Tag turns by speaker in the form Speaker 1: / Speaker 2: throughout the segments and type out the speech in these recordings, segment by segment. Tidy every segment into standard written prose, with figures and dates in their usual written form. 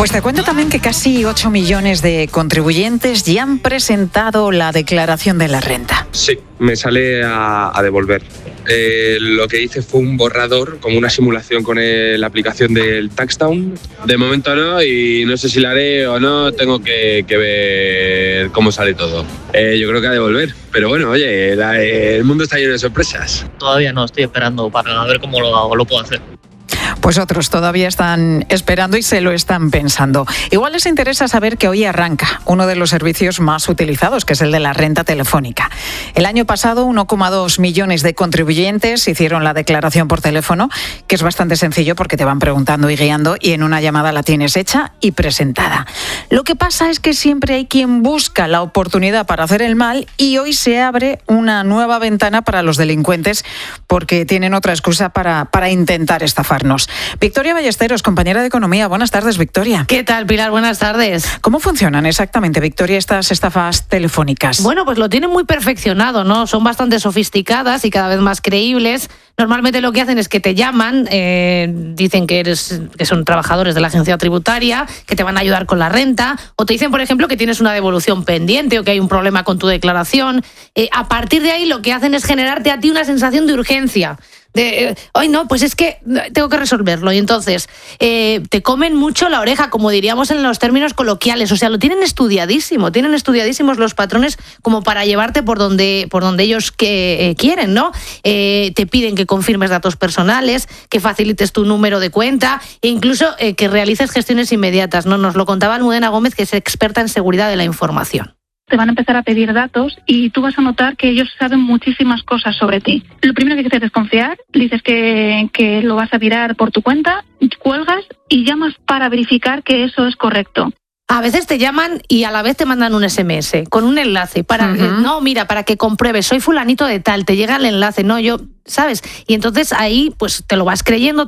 Speaker 1: Pues te cuento también que casi 8 millones de contribuyentes ya han presentado la declaración de la renta.
Speaker 2: Sí, me sale a devolver. Lo que hice fue un borrador, como una simulación con la aplicación del TaxDown. De momento no, y no sé si la haré o no, tengo que ver cómo sale todo. Yo creo que a devolver, pero bueno, oye, el mundo está lleno de sorpresas.
Speaker 3: Todavía no, estoy esperando para ver cómo lo puedo hacer.
Speaker 1: Pues otros todavía están esperando y se lo están pensando. Igual les interesa saber que hoy arranca uno de los servicios más utilizados, que es el de la renta telefónica. El año pasado 1,2 millones de contribuyentes hicieron la declaración por teléfono, que es bastante sencillo porque te van preguntando y guiando y en una llamada la tienes hecha y presentada. Lo que pasa es que siempre hay quien busca la oportunidad para hacer el mal y hoy se abre una nueva ventana para los delincuentes porque tienen otra excusa para intentar estafarnos. Victoria Ballesteros, compañera de Economía. Buenas tardes, Victoria.
Speaker 4: ¿Qué tal, Pilar? Buenas tardes.
Speaker 1: ¿Cómo funcionan exactamente, Victoria, estas estafas telefónicas?
Speaker 4: Bueno, pues lo tienen muy perfeccionado, ¿no? Son bastante sofisticadas y cada vez más creíbles. Normalmente lo que hacen es que te llaman, dicen que son trabajadores de la agencia tributaria, que te van a ayudar con la renta, o te dicen, por ejemplo, que tienes una devolución pendiente o que hay un problema con tu declaración. A partir de ahí lo que hacen es generarte a ti una sensación de urgencia. Hoy no, pues es que tengo que resolverlo. Y entonces te comen mucho la oreja, como diríamos en los términos coloquiales. O sea, lo tienen estudiadísimos los patrones como para llevarte por donde ellos quieren, ¿no? Te piden que confirmes datos personales, que facilites tu número de cuenta e incluso que realices gestiones inmediatas, ¿no? Nos lo contaba Almudena Gómez, que es experta en seguridad de la información.
Speaker 5: Te van a empezar a pedir datos y tú vas a notar que ellos saben muchísimas cosas sobre ti. Lo primero que haces es desconfiar, dices que lo vas a virar por tu cuenta, cuelgas y llamas para verificar que eso es correcto.
Speaker 4: A veces te llaman y a la vez te mandan un SMS con un enlace para para que compruebes, soy fulanito de tal, te llega el enlace, ¿sabes? Y entonces ahí pues te lo vas creyendo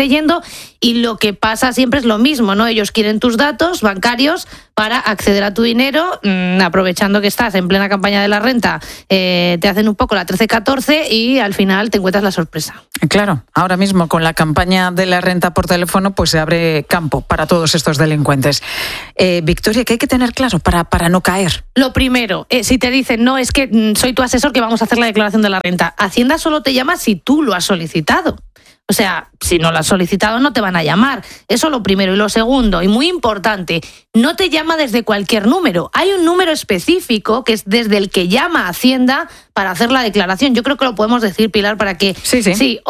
Speaker 4: y lo que pasa siempre es lo mismo, ¿no? Ellos quieren tus datos bancarios para acceder a tu dinero, aprovechando que estás en plena campaña de la renta, te hacen un poco la 13-14 y al final te encuentras la sorpresa.
Speaker 1: Claro, ahora mismo con la campaña de la renta por teléfono pues se abre campo para todos estos delincuentes. Victoria, ¿qué hay que tener claro para no caer?
Speaker 4: Lo primero, si te dicen, no, es que soy tu asesor que vamos a hacer la declaración de la renta, Hacienda solo te llama si tú lo has solicitado. O sea, si no lo has solicitado no te van a llamar. Eso lo primero. Y lo segundo, y muy importante, no te llama desde cualquier número. Hay un número específico que es desde el que llama Hacienda para hacer la declaración. Yo creo que lo podemos decir, Pilar, para que... Sí,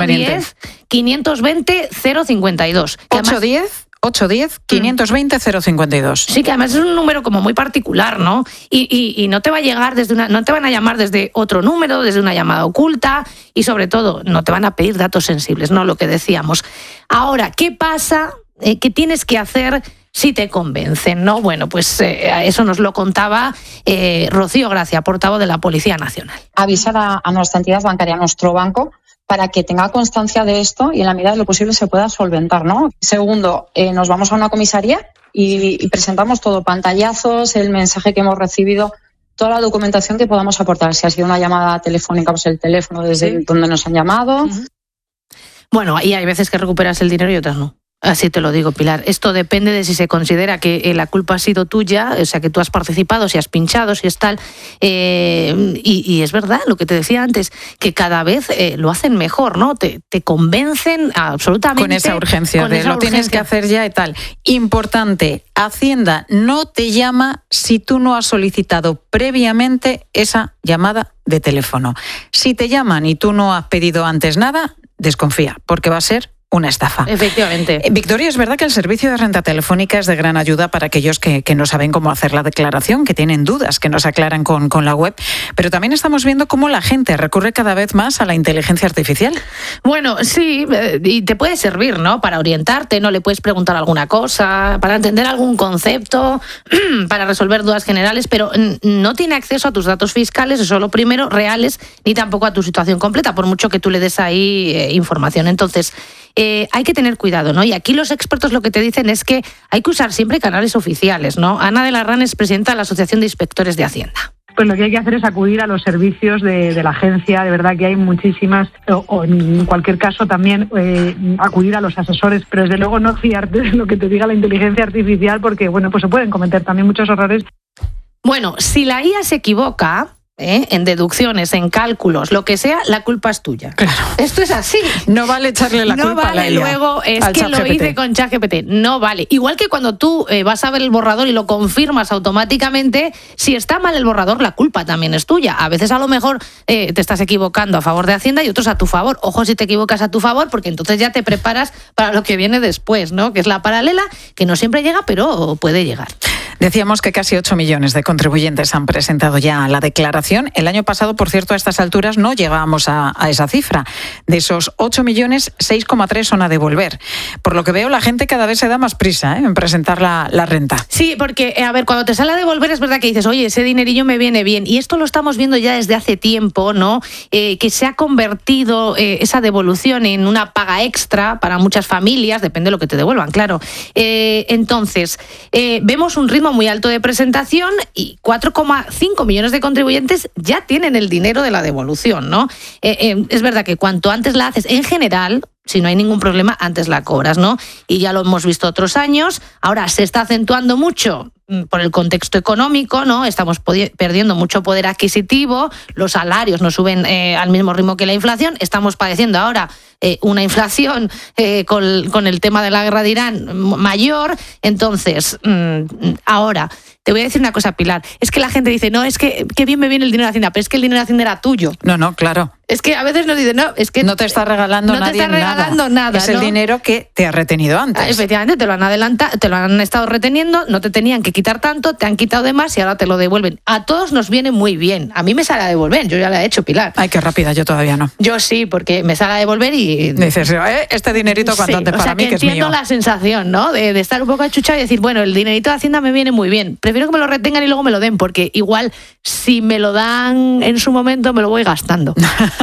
Speaker 4: 810-520-052.
Speaker 1: 810-520-052.
Speaker 4: Sí, que además es un número como muy particular, ¿no? Y no te va a llegar no te van a llamar desde otro número, desde una llamada oculta y sobre todo no te van a pedir datos sensibles, ¿no? Lo que decíamos. Ahora, ¿qué pasa? ¿Qué tienes que hacer si te convencen, no? Bueno, pues eso nos lo contaba Rocío Gracia, portavoz de la Policía Nacional.
Speaker 6: Avisar a nuestra entidad bancaria, a nuestro banco, para que tenga constancia de esto y en la medida de lo posible se pueda solventar, ¿no? Segundo, nos vamos a una comisaría y presentamos todo, pantallazos, el mensaje que hemos recibido, toda la documentación que podamos aportar. Si ha sido una llamada telefónica, pues el teléfono desde donde nos han llamado.
Speaker 4: Bueno, y hay veces que recuperas el dinero y otras no. Así te lo digo, Pilar. Esto depende de si se considera que la culpa ha sido tuya, o sea, que tú has participado, si has pinchado, si es tal. Y es verdad, lo que te decía antes, que cada vez lo hacen mejor, ¿no? Te convencen absolutamente.
Speaker 1: Con esa urgencia tienes que hacer ya y tal. Importante, Hacienda no te llama si tú no has solicitado previamente esa llamada de teléfono. Si te llaman y tú no has pedido antes nada, desconfía, porque va a ser una estafa.
Speaker 4: Efectivamente.
Speaker 1: Victoria, es verdad que el servicio de renta telefónica es de gran ayuda para aquellos que no saben cómo hacer la declaración, que tienen dudas, que no se aclaran con la web, pero también estamos viendo cómo la gente recurre cada vez más a la inteligencia artificial.
Speaker 4: Bueno, sí, y te puede servir, ¿no? Para orientarte, ¿no? Le puedes preguntar alguna cosa, para entender algún concepto, para resolver dudas generales, pero no tiene acceso a tus datos fiscales, eso es lo primero, reales, ni tampoco a tu situación completa, por mucho que tú le des ahí información. Entonces, hay que tener cuidado, ¿no? Y aquí los expertos lo que te dicen es que hay que usar siempre canales oficiales, ¿no? Ana de la Rán es presidenta de la Asociación de Inspectores de Hacienda.
Speaker 7: pues lo que hay que hacer es acudir a los servicios de la agencia. De verdad que hay muchísimas, o en cualquier caso también acudir a los asesores, pero desde luego no fiarte de lo que te diga la inteligencia artificial, porque bueno, pues se pueden cometer también muchos errores.
Speaker 4: Bueno, si la IA se equivoca, en deducciones, en cálculos, lo que sea, la culpa es tuya.
Speaker 1: Claro.
Speaker 4: Esto es así.
Speaker 1: No vale echarle la culpa a la IA.
Speaker 4: No vale luego, es que lo hice con ChatGPT. No vale. Igual que cuando tú vas a ver el borrador y lo confirmas automáticamente, si está mal el borrador, la culpa también es tuya. A veces a lo mejor te estás equivocando a favor de Hacienda y otros a tu favor. Ojo si te equivocas a tu favor, porque entonces ya te preparas para lo que viene después, ¿no? Que es la paralela, que no siempre llega, pero puede llegar.
Speaker 1: Decíamos que casi 8 millones de contribuyentes han presentado ya la declaración. El año pasado, por cierto, a estas alturas no llegábamos a esa cifra. De esos 8 millones, 6,3 son a devolver. Por lo que veo, la gente cada vez se da más prisa en presentar la renta.
Speaker 4: Sí, porque, a ver, cuando te sale a devolver es verdad que dices, oye, ese dinerillo me viene bien. Y esto lo estamos viendo ya desde hace tiempo, ¿no? Que se ha convertido esa devolución en una paga extra para muchas familias, depende de lo que te devuelvan, claro. Entonces, vemos un ritmo muy alto de presentación y 4,5 millones de contribuyentes ya tienen el dinero de la devolución, ¿no? Es verdad que cuanto antes la haces, en general, si no hay ningún problema, antes la cobras, ¿no? Y ya lo hemos visto otros años. Ahora se está acentuando mucho por el contexto económico, ¿no? Estamos perdiendo mucho poder adquisitivo, los salarios no suben al mismo ritmo que la inflación, estamos padeciendo ahora una inflación con el tema de la guerra de Irán mayor. Entonces, ahora, te voy a decir una cosa, Pilar, es que la gente dice, no, es que qué bien me viene el dinero de Hacienda, pero es que el dinero de Hacienda era tuyo.
Speaker 1: No, claro.
Speaker 4: Es que a veces nos dicen, no, es que
Speaker 1: no te está regalando nadie nada. Es el dinero que te ha retenido antes.
Speaker 4: Efectivamente, te lo han adelantado, te lo han estado reteniendo, no te tenían que quitar tanto, te han quitado de más y ahora te lo devuelven. A todos nos viene muy bien. A mí me sale a devolver, yo ya la he hecho, Pilar.
Speaker 1: Ay, qué rápida, yo todavía no.
Speaker 4: Yo sí, porque me sale a devolver y...
Speaker 1: Dices, este dinerito cuanto antes para mí, que es mío.
Speaker 4: Entiendo la sensación, ¿no? De estar un poco achuchado y decir, bueno, el dinerito de Hacienda me viene muy bien. Prefiero que me lo retengan y luego me lo den, porque igual si me lo dan en su momento me lo voy gastando.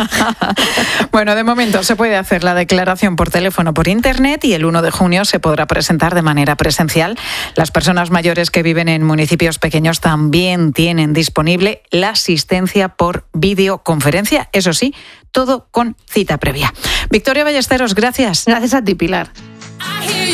Speaker 1: Bueno, de momento se puede hacer la declaración por teléfono, por internet, y el 1 de junio se podrá presentar de manera presencial. Las personas mayores que viven en municipios pequeños también tienen disponible la asistencia por videoconferencia, eso sí, todo con cita previa. Victoria Ballesteros, gracias.
Speaker 4: Gracias a ti, Pilar.